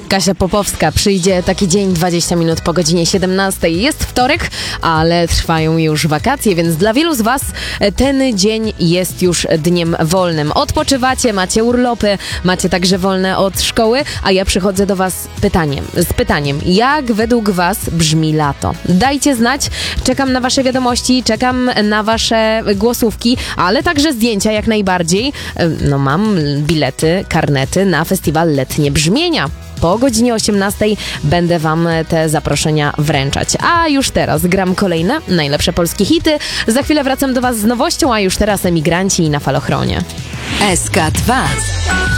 Kasia Popowska przyjdzie taki dzień 20 minut po godzinie 17. Jest wtorek, ale trwają już wakacje, więc dla wielu z Was ten dzień jest już dniem wolnym. Odpoczywacie, macie urlopy, macie także wolne od szkoły, a ja przychodzę do Was z pytaniem, jak według Was brzmi lato? Dajcie znać, czekam na Wasze wiadomości, czekam na Wasze głosówki, ale także zdjęcia jak najbardziej. No mam bilety, karnety na festiwal Letnie Brzmienia. Po godzinie 18 będę Wam te zaproszenia wręczać. A już teraz gram kolejne najlepsze polskie hity. Za chwilę wracam do Was z nowością, a już teraz Emigranci na Falochronie. SK2